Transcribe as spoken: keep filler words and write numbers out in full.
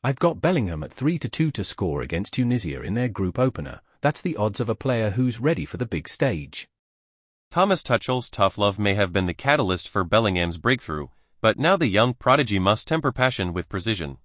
I've got Bellingham at three to two to score against Tunisia in their group opener. That's the odds of a player who's ready for the big stage. Thomas Tuchel's tough love may have been the catalyst for Bellingham's breakthrough, but now the young prodigy must temper passion with precision.